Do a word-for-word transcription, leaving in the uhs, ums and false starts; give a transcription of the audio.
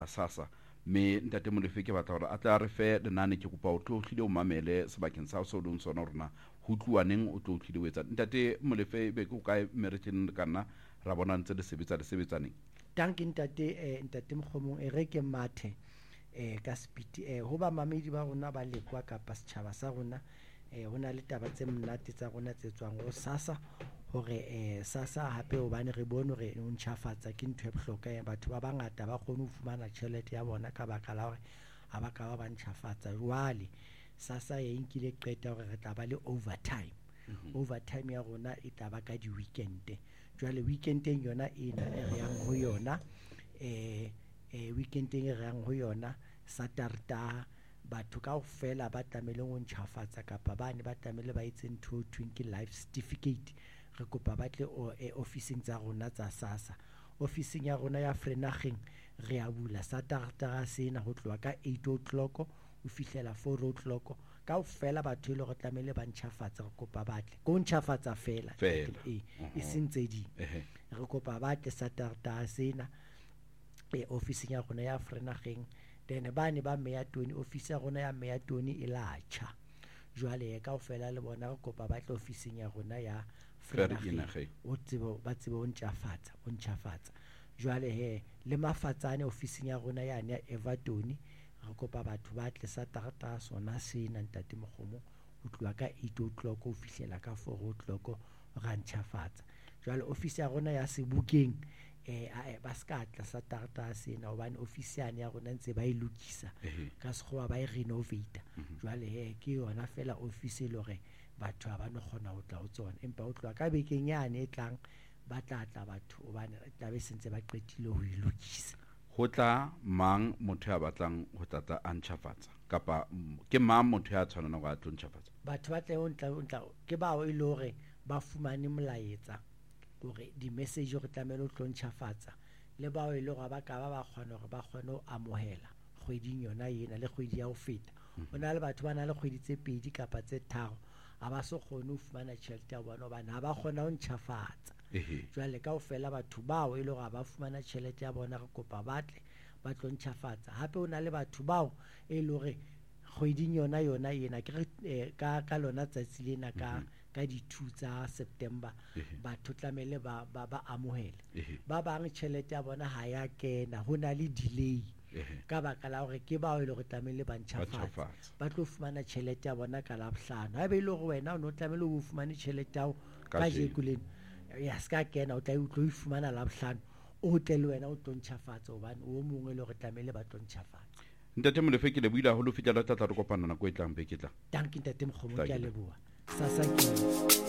SASSA me ntate Molefe ke batla gore a tla re fe lenane ke kopa o tlo hlile o mamele sebakeng sa so dong sona rona ho tluwaneng o tlo hlile o etsa ntate Molefe be ke ka meretleng kana ra bona ntse le sebetsa le sebetsaneng. Danke ntate eh, ntate Mkhomong e re ke mathe eh ka speed eh ho ba mamedi ba rona ba lekwa kapa setjhaba sa rona eh hona le taba tse mnate tsa rona tse tswang go SASSA hore eh SASSA hape hobane re bone hore o ntjhafatsa ke ntho e bohloka ya batho ba bangata ba kgone ho fumana tjhelete ya bona ka baka la hore ha ba ka ba ntjhafatsa jwale SASSA e nkile qeta hore re tla ba le overtime. Mm -hmm. Overtime ya rona e tla ba ka di weekend jwale weekendeng yona ena e re yang ho yona eh eh weekendeng e re yang ho yona Saturday batho kaofela ba tlamehile ho ntjhafatsa kapa bane ba tlamehile ba etse ntho thweng ke life certificate re kopa ba tle o e officing tsa rona tsa SASSA officing ya rona ya Vereeniging re a bula Saturday sena ho tloha ka eight o'clock ho fihlela four o'clock kaofela batho ile go tlamehile ba ntjhafatsa re kopa batle go ntjhafatsa fela e e sentse di re kopa batle Saturday sena e officing ya rona ya Vereeniging then bane ba meya toni office ya rona ya meya toni e latsha jwale ka ofela le bona re kopa batle officing ya rona ya Vereeniging o tsebo ba tsebo o ntjhafatsa o ntjhafatsa jwale he le mafatsane officing ya rona ya ne Everton re kopa batho ba tle Saturday sona sena ntate Mkgomo ho tloha ka eight o'clock ho fihlela ka four o'clock ra ntjhafatsa jwale office ya rona ya Sebokeng eh ba ska tla Saturday sena hobane office ya rona ntse ba ilukisa ka sekgowa ba e renovate jwale he ke yona fela office le hore batho ba no kgona ho tla ho tsona empa o tloha ka bekeng yane e tlang ba tla tla batho hobane re tla be sentse ba qetile ho ilukisa. Ho tla mang motho ya batlang ho tlatsa a ntjhafatsa kapa ke mang motho ya tshwanela go a tlo ntjhafatsa batho ba tle ho ntla ho ntla ke bao e le hore ba fumane molaetsa hore di message re tlamehile ho tlo ntjhafatsa le bao e le hore ba ka ba ba kgona hore ba kgone ho amohela kgweding yona yena le kgwedi ya ho feta hona le batho ba na le kgwedi tse pedi kapa tse tharo ha ba so kgone ho fumana tjhelete ya bona hobane ha ba kgona ho ntjhafatsa jwale kaofela batho bao e le hore ba fumana tjhelete ya bona re kopa batle ba tlo ntjhafatsa hape hona le batho bao e le hore kgweding yona yona yena ke re ka ka lona tsatsi lena ka ka di two tsa September batho tlamehile ba ba ba amohele ba bang tjhelete ya bona ha ya kena hona le delay ka baka la hore ke bao e le hore tlamehile ba ntjhafatsa ba tlo fumana tjhelete ya bona ka Labohlano ha be ile hore wena o no tlamehile o fumane tjhelete ya ka jekuleng ya ska kena o tla o tlo ifumana Labohlano o tle le wena o tlo ntjhafatsa hobane o mongwe le hore tlamehile ba tlo ntjhafatsa. Ntate Molefe ke le buila ho lo fitla la tla tla re kopana na go etlang be ke tla. Danke ntate Mkgomo ke a leboha SASSA ke